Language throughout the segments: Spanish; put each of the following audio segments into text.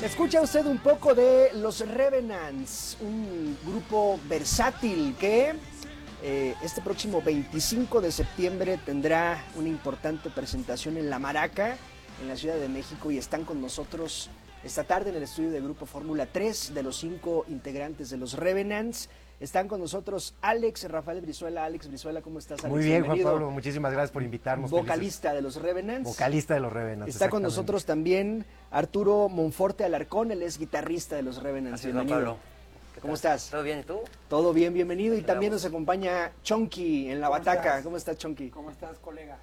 Escucha usted un poco de Los Revenants, un grupo versátil que este próximo 25 de septiembre tendrá una importante presentación en La Maraca, en la Ciudad de México, y están con nosotros esta tarde en el estudio de Grupo Fórmula 3 de los 5 integrantes de Los Revenants. Están con nosotros Rafael Brizuela. Alex Brizuela, ¿cómo estás, Alex? Muy bien, Bienvenido. Juan Pablo, muchísimas gracias por invitarnos. Vocalista de Los Revenants. Vocalista de Los Revenants. Está con nosotros también Arturo Monforte Alarcón, él es guitarrista de Los Revenants. Así es, bienvenido. Juan Pablo. ¿Cómo estás? ¿Todo bien? ¿Y tú? Todo bien, bienvenido. Y también nos acompaña Chonky en la bataca. ¿Cómo estás, Chonky? ¿Cómo estás, colega?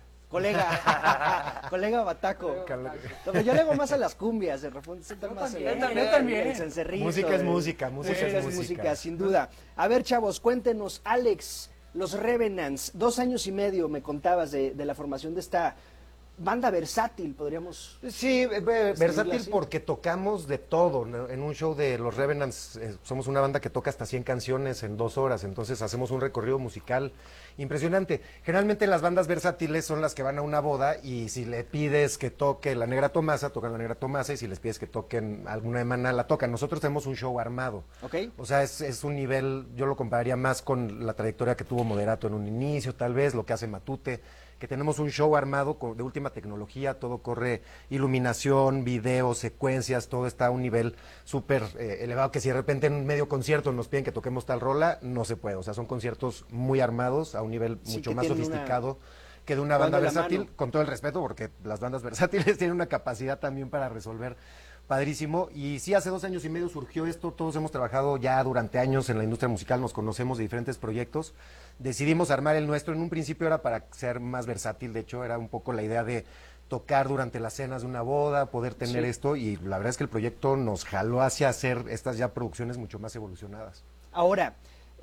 Colega Bataco. Pero yo le hago más a las cumbias, de repente más yo también. el cencerrito. Música es música, música es música, sin duda. A ver, chavos, cuéntenos, Alex, Los Revenants, 2 años y medio me contabas de la formación de esta banda versátil, podríamos... Sí, versátil así. porque tocamos de todo, ¿no? En un show de Los Revenants somos una banda que toca hasta 100 canciones en 2 horas, entonces hacemos un recorrido musical impresionante. Generalmente las bandas versátiles son las que van a una boda y si le pides que toque La Negra Tomasa, tocan La Negra Tomasa, y si les pides que toquen alguna de Maná, la tocan. Nosotros tenemos un show armado. Okay. O sea, es un nivel, yo lo compararía más con la trayectoria que tuvo Moderato en un inicio, tal vez, lo que hace Matute, que tenemos un show armado de última tecnología, todo corre iluminación, video, secuencias, todo está a un nivel súper elevado, que si de repente en un medio concierto nos piden que toquemos tal rola, no se puede. O sea, son conciertos muy armados, a un nivel mucho más sofisticado que de una banda versátil, con todo el respeto, porque las bandas versátiles tienen una capacidad también para resolver padrísimo. Y sí, hace 2 años y medio surgió esto, todos hemos trabajado ya durante años en la industria musical, nos conocemos de diferentes proyectos, decidimos armar el nuestro. En un principio era para ser más versátil, de hecho era un poco la idea de tocar durante las cenas de una boda, poder tener esto, y la verdad es que el proyecto nos jaló hacia hacer estas ya producciones mucho más evolucionadas. Ahora,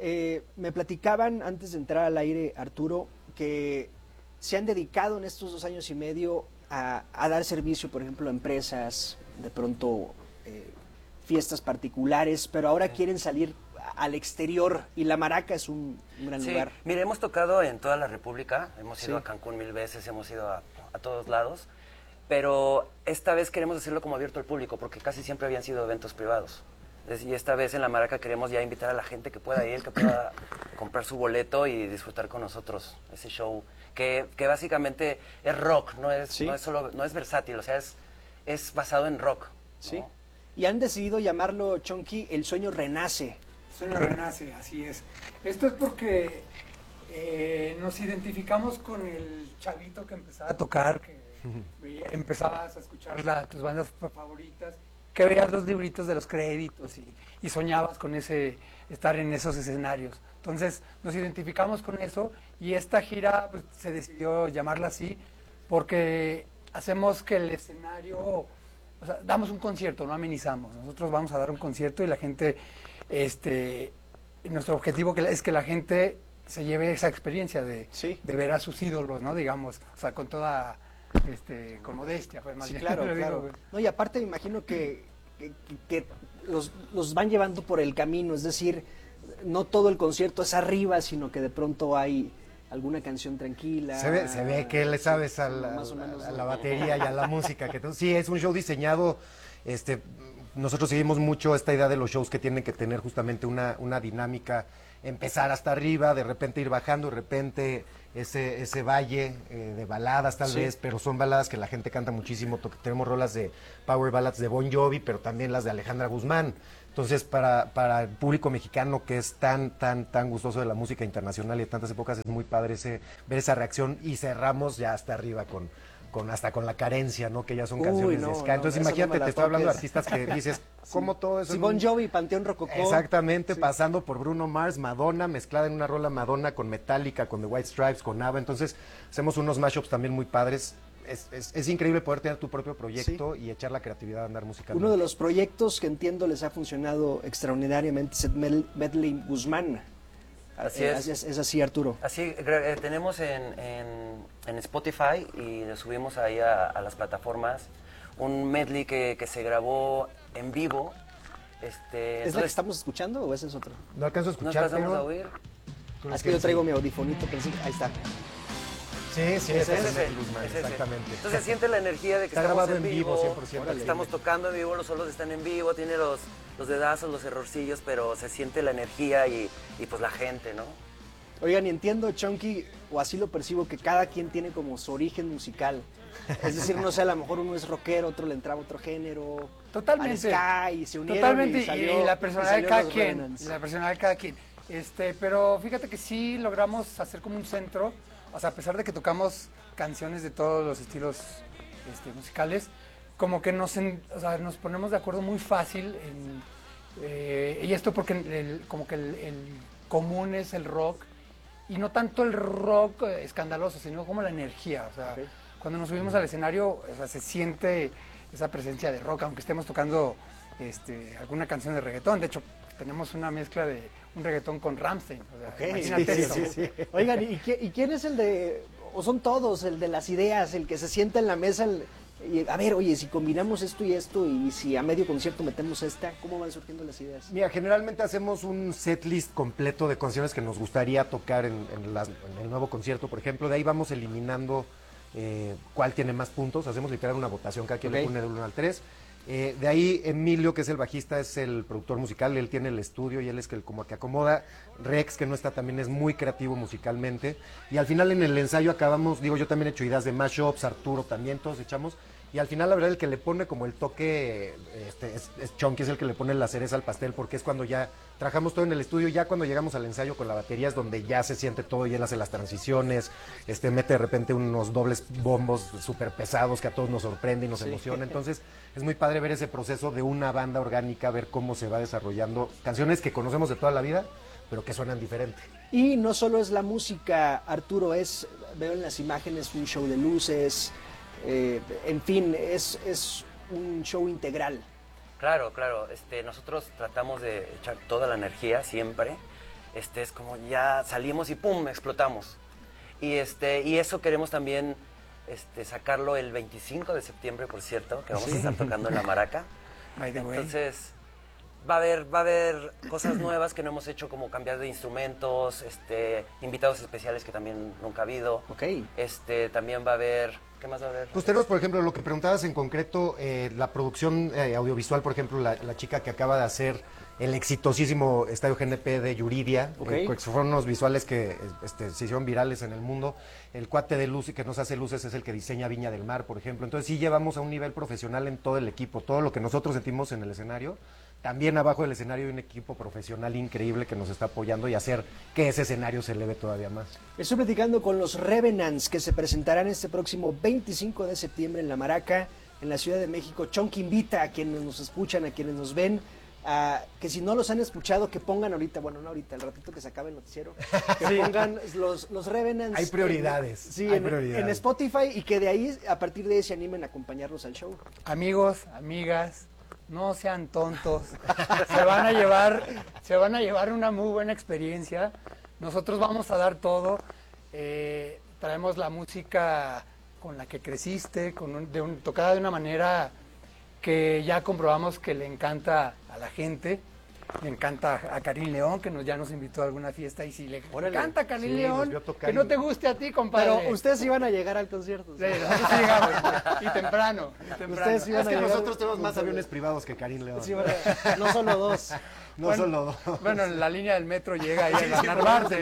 me platicaban antes de entrar al aire, Arturo, que se han dedicado en estos 2 años y medio a dar servicio, por ejemplo, a empresas, de pronto fiestas particulares, pero ahora quieren salir al exterior y La Maraca es un gran lugar. Mire, hemos tocado en toda la República, hemos ido a Cancún 1000 veces, hemos ido a todos lados, pero esta vez queremos hacerlo como abierto al público, porque casi siempre habían sido eventos privados. Y esta vez en La Maraca queremos ya invitar a la gente que pueda ir, que pueda comprar su boleto y disfrutar con nosotros ese show, que básicamente es rock, no es versátil, o sea, es basado en rock, ¿no? Sí. Y han decidido llamarlo, Chonky, El Sueño Renace. El sueño renace, así es. Esto es porque nos identificamos con el chavito que empezaba a tocar, que empezabas a escuchar tus bandas favoritas, que veías los libritos de los créditos y soñabas con estar en esos escenarios. Entonces nos identificamos con eso y esta gira pues, se decidió llamarla así porque hacemos que el escenario, o sea, damos un concierto, no amenizamos. Nosotros vamos a dar un concierto y la gente, nuestro objetivo es que la gente se lleve esa experiencia de ver a sus ídolos, ¿no? Digamos, o sea, con toda, con modestia, pues más bien. Claro, claro. No, y aparte me imagino que los van llevando por el camino, es decir, no todo el concierto es arriba, sino que de pronto hay alguna canción tranquila. Se ve que le sabes a la batería y a la música. Sí, es un show diseñado, nosotros seguimos mucho esta idea de los shows que tienen que tener justamente una dinámica, empezar hasta arriba, de repente ir bajando, de repente ese valle de baladas tal vez, pero son baladas que la gente canta muchísimo. Tenemos rolas de power ballads de Bon Jovi, pero también las de Alejandra Guzmán. Entonces, para el público mexicano que es tan gustoso de la música internacional y de tantas épocas, es muy padre ver esa reacción, y cerramos ya hasta arriba hasta con La Carencia, ¿no? Que ya son canciones de ska. Entonces, imagínate, te estoy hablando de artistas que dices, ¿cómo todo eso? Sí, Bon Jovi, Panteón Rococó. Exactamente, pasando por Bruno Mars, Madonna, mezclada en una rola Madonna con Metallica, con The White Stripes, con ABBA. Entonces, hacemos unos mashups también muy padres. Es increíble poder tener tu propio proyecto y echar la creatividad a andar musicalmente. Uno de los proyectos que entiendo les ha funcionado extraordinariamente es Medley Guzmán. Así es. Es así, Arturo. Así, tenemos en Spotify y lo subimos ahí a las plataformas un medley que se grabó en vivo. ¿Es la que estamos escuchando o ese es otro? No alcanzo a escuchar, ¿No alcanzamos a oír? Es que yo traigo mi audifonito, ahí está. Sí, sí, Es ese es ese, el Guzmán, es ese. exactamente. Entonces siente la energía de que Está estamos grabado en en vivo, vivo, 100%. de que estamos tocando en vivo, los solos están en vivo, tiene los dedazos, los errorcillos, pero se siente la energía y pues la gente, ¿no? Oigan, y entiendo, Chunky, o así lo percibo, que cada quien tiene como su origen musical. Es decir, no sé, a lo mejor uno es rockero, otro le entraba otro género. Totalmente. Al ska, y se unieron Totalmente, y salió, y la personalidad de y cada salieron los quien. Revenants. La personalidad de cada quien. Pero fíjate que sí logramos hacer como un centro, o sea, a pesar de que tocamos canciones de todos los estilos musicales, como que nos ponemos de acuerdo muy fácil y esto porque como que el común es el rock, y no tanto el rock escandaloso, sino como la energía. O sea, Ok. cuando nos subimos al escenario, o sea, se siente esa presencia de rock, aunque estemos tocando alguna canción de reggaetón. De hecho, tenemos una mezcla de un reggaetón con Rammstein. O sea, Ok, imagínate sí, eso. sí. Oigan, ¿y quién es el de, o son todos, el de las ideas, el que se sienta en la mesa, y, a ver, oye, si combinamos esto y si a medio concierto metemos esta, ¿cómo van surgiendo las ideas? Mira, generalmente hacemos un set list completo de canciones que nos gustaría tocar en el nuevo concierto, por ejemplo. De ahí vamos eliminando cuál tiene más puntos. Hacemos literal una votación, cada quien le Ok. pone del 1 al 3. De ahí Emilio, que es el bajista, es el productor musical, él tiene el estudio y él es el como que acomoda. Rex, que no está, también es muy creativo musicalmente. Y al final en el ensayo acabamos, digo, yo también he hecho ideas de mashups, Arturo también, todos echamos. Y al final la verdad el que le pone como el toque es Chunky, es el que le pone la cereza al pastel, porque es cuando ya trabajamos todo en el estudio, ya cuando llegamos al ensayo con la batería es donde ya se siente todo y él hace las transiciones, mete de repente unos dobles bombos súper pesados que a todos nos sorprende y nos emociona. Entonces es muy padre ver ese proceso de una banda orgánica, ver cómo se va desarrollando canciones que conocemos de toda la vida, pero que suenan diferente. Y no solo es la música, Arturo, veo en las imágenes un show de luces, en fin, es un show integral. Claro, claro. Nosotros tratamos de echar toda la energía siempre. Es como ya salimos y ¡pum! Explotamos. Y eso queremos también sacarlo el 25 de septiembre, por cierto, que vamos a estar tocando en la Maraca. By the way. Entonces va a haber cosas nuevas que no hemos hecho, como cambiar de instrumentos, invitados especiales que también nunca ha habido. Ok. También va a haber, ¿qué más va a haber? Pues tenemos, por ejemplo, lo que preguntabas en concreto, la producción audiovisual, por ejemplo, la chica que acaba de hacer el exitosísimo Estadio GNP de Yuridia, Ok. que fueron unos visuales que se hicieron virales en el mundo. El cuate de luz que nos hace luces es el que diseña Viña del Mar, por ejemplo. Entonces sí llevamos a un nivel profesional en todo el equipo, todo lo que nosotros sentimos en el escenario. También abajo del escenario hay un equipo profesional increíble que nos está apoyando y hacer que ese escenario se eleve todavía más. Estoy platicando con los Revenants, que se presentarán este próximo 25 de septiembre en La Maraca, en la Ciudad de México. Chunky invita a quienes nos escuchan, a quienes nos ven, a que si no los han escuchado, que pongan ahorita, bueno, no ahorita, el ratito que se acabe el noticiero, que pongan los Revenants. Hay prioridades, Sí, hay en prioridades. Spotify, y que de ahí, a partir de ahí, se animen a acompañarnos al show. Amigos, amigas, no sean tontos. Se van a llevar una muy buena experiencia. Nosotros vamos a dar todo. Traemos la música con la que creciste, tocada de una manera que ya comprobamos que le encanta a la gente. Le encanta a Karim León, que ya nos invitó a alguna fiesta, y si le Órale. encanta a Karim Sí, nos León, vio tocar que no y- te guste a ti, compadre. Pero ustedes iban a llegar al concierto. ¿sí? Sí, nosotros sí llegamos, y temprano. Ustedes sí Es van a que llegar- nosotros tenemos más aviones privados que Karim León. Sí, bueno, no solo dos. No solo dos. Bueno, la línea del metro llega ahí a la Sí, Narvarte.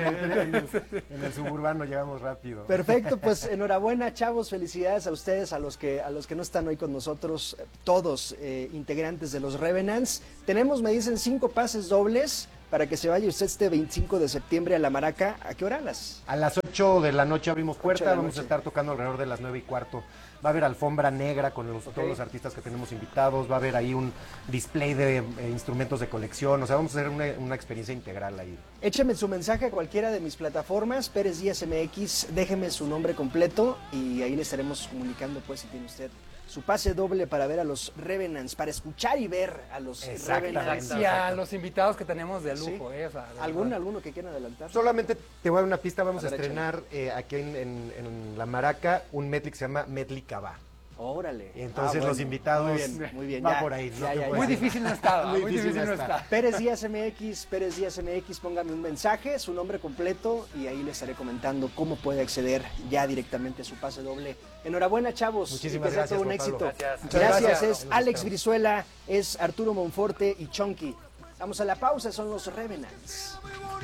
en el suburbano llegamos rápido. Perfecto, pues enhorabuena, chavos, felicidades a ustedes, a los que no están hoy con nosotros, todos integrantes de los Revenants. Tenemos, me dicen, 5 pases dobles para que se vaya usted este 25 de septiembre a La Maraca. ¿A qué hora? A las 8 de la noche abrimos 8 de puerta, la vamos noche. a estar tocando alrededor de las 9:15. Va a haber alfombra negra con todos los artistas que tenemos invitados, va a haber ahí un display de instrumentos de colección, o sea, vamos a hacer una experiencia integral ahí. Écheme su mensaje a cualquiera de mis plataformas, Pérez Díaz MX, déjeme su nombre completo y ahí le estaremos comunicando, pues, si tiene usted su pase doble para ver a los Revenants, para escuchar y ver a los Exactamente. Revenants. Y a los invitados que tenemos de lujo, Sí. o sea, de verdad. ¿Alguno que quieran adelantar? Solamente te voy a dar una pista, vamos a A ver, estrenar aquí en La Maraca un medley que se llama Medley Cabá. Órale. Y entonces bueno, los invitados muy bien, va ya, por ahí. No ya, te ya, puedo Muy decir. difícil no estaba, Muy muy difícil difícil no no está. está. Pérez Díaz MX, póngame un mensaje, su nombre completo y ahí les estaré comentando cómo puede acceder ya directamente a su pase doble. Enhorabuena, chavos. Muchísimas y que sea gracias, todo un Juan Pablo. éxito. Gracias. Muchas Gracias, gracias. es Alex Brizuela, es Arturo Monforte y Chonky. Vamos a la pausa, son los Revenants.